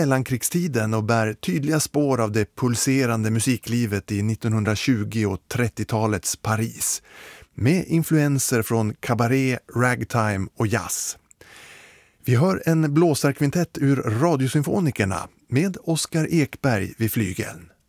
mellankrigstiden och bär tydliga spår av det pulserande musiklivet i 1920- och 30-talets Paris, med influenser från cabaret, ragtime och jazz. Vi hör en blåsarkvintett ur Radiosymfonikerna med Oskar Ekberg vid flygeln.